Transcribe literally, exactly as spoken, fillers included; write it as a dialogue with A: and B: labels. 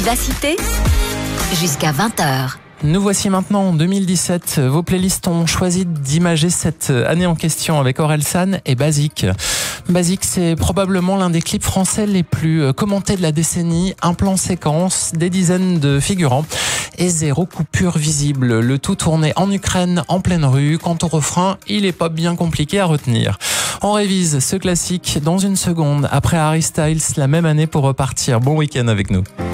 A: Vivacité jusqu'à vingt heures.
B: Nous voici maintenant en deux mille dix-sept. Vos playlists ont choisi d'imager cette année en question avec Orelsan et Basique. Basique, c'est probablement l'un des clips français les plus commentés de la décennie. Un plan séquence, des dizaines de figurants et zéro coupure visible. Le tout tourné en Ukraine, en pleine rue. Quant au refrain, il est pas bien compliqué à retenir. On révise ce classique dans une seconde après Harry Styles la même année pour repartir. Bon week-end avec nous.